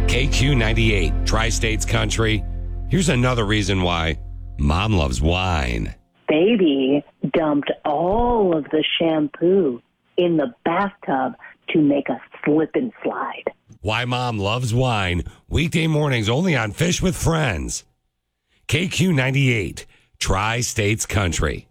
KQ98, Tri-States Country. Here's another reason why Mom loves wine. Baby dumped all of the shampoo in the bathtub to make a slip and slide. Why Mom loves wine. Weekday mornings only on Fish with Friends. KQ98, Tri-States Country.